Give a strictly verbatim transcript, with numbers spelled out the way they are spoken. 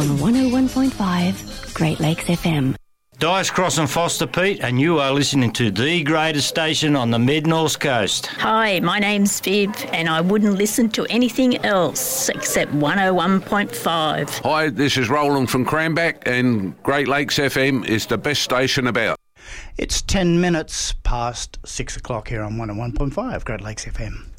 on one oh one point five Great Lakes F M. Dice Cross and Foster Pete, and you are listening to the greatest station on the mid-north coast. Hi, my name's Viv, and I wouldn't listen to anything else except one oh one point five. Hi, this is Roland from Cranback, and Great Lakes F M is the best station about. It's ten minutes past six o'clock here on one oh one point five Great Lakes F M.